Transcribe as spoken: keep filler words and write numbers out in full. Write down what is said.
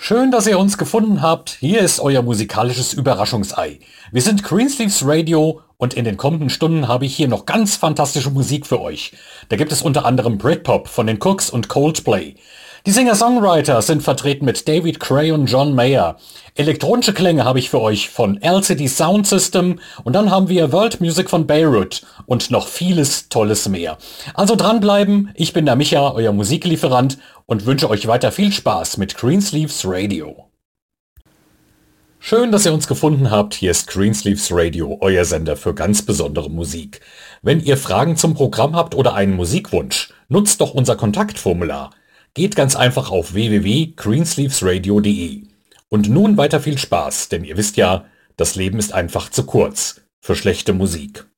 Schön, dass ihr uns gefunden habt. Hier ist euer musikalisches Überraschungsei. Wir sind Greensleeves Radio und in den kommenden Stunden habe ich hier noch ganz fantastische Musik für euch. Da gibt es unter anderem Britpop von den Cooks und Coldplay. Die Singer-Songwriter sind vertreten mit David Gray und John Mayer. Elektronische Klänge habe ich für euch von L C D Sound System und dann haben wir World Music von Beirut und noch vieles Tolles mehr. Also dranbleiben, ich bin der Micha, euer Musiklieferant und wünsche euch weiter viel Spaß mit Greensleeves Radio. Schön, dass ihr uns gefunden habt. Hier ist Greensleeves Radio, euer Sender für ganz besondere Musik. Wenn ihr Fragen zum Programm habt oder einen Musikwunsch, nutzt doch unser Kontaktformular. Geht ganz einfach auf w w w punkt greensleeves radio punkt d e. Und nun weiter viel Spaß, denn ihr wisst ja, das Leben ist einfach zu kurz für schlechte Musik.